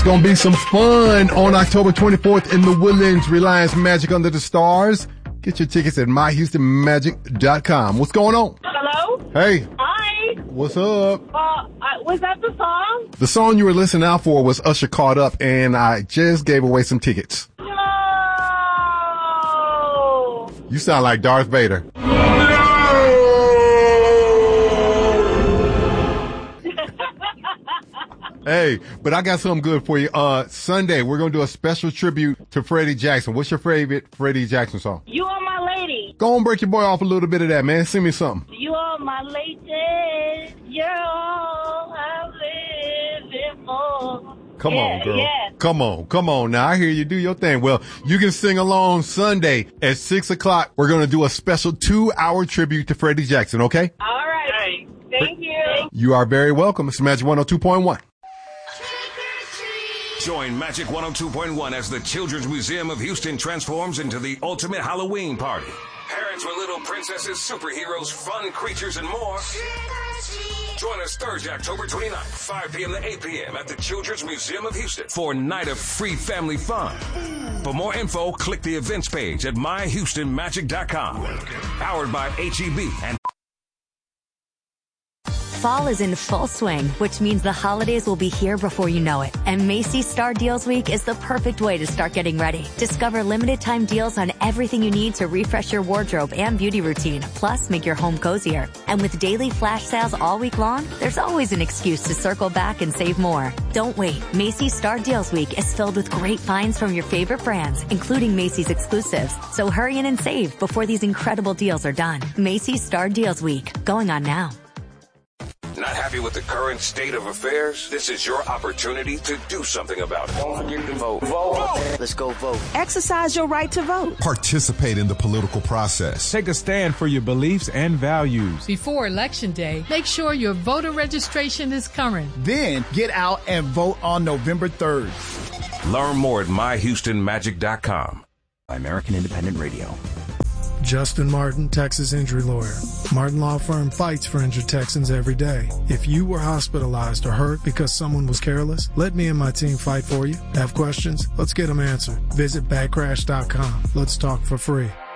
It's going to be some fun on October 24th in the Woodlands. Reliance Magic Under the Stars. Get your tickets at myhoustonmagic.com. What's going on? Hello? Hey. Hi. What's up? Was that the song? The song you were listening out for was Usher Caught Up, and I just gave away some tickets. No. You sound like Darth Vader. Hey, but I got something good for you. Sunday, we're going to do a special tribute to Freddie Jackson. What's your favorite Freddie Jackson song? You Are My Lady. Go on, break your boy off a little bit of that, man. Sing me something. You are my lady. You're all I'm living for. Come on, girl. Yeah. Come on. Now, I hear you do your thing. Well, you can sing along Sunday at 6 o'clock. We're going to do a special 2-hour tribute to Freddie Jackson, okay? All right. Thank you. You are very welcome. It's Magic 102.1. Join Magic 102.1 as the Children's Museum of Houston transforms into the ultimate Halloween party. Parents with little princesses, superheroes, fun creatures, and more. Join us Thursday, October 29th, 5 p.m. to 8 p.m. at the Children's Museum of Houston for a night of free family fun. For more info, click the events page at myhoustonmagic.com. Powered by HEB and Fall is in full swing, which means the holidays will be here before you know it. And Macy's Star Deals Week is the perfect way to start getting ready. Discover limited time deals on everything you need to refresh your wardrobe and beauty routine, plus make your home cozier. And with daily flash sales all week long, there's always an excuse to circle back and save more. Don't wait. Macy's Star Deals Week is filled with great finds from your favorite brands, including Macy's exclusives. So hurry in and save before these incredible deals are done. Macy's Star Deals Week, going on now. Not happy with the current state of affairs? This is your opportunity to do something about it. Don't forget to vote. Vote. Let's go vote. Exercise your right to vote. Participate in the political process. Take a stand for your beliefs and values. Before Election Day, make sure your voter registration is current. Then get out and vote on November 3rd. Learn more at myhoustonmagic.com. American Independent Radio. Justin Martin, Texas injury lawyer. Martin Law Firm fights for injured Texans every day. If you were hospitalized or hurt because someone was careless, let me and my team fight for you. Have questions? Let's get them answered. Visit backcrash.com. Let's talk for free.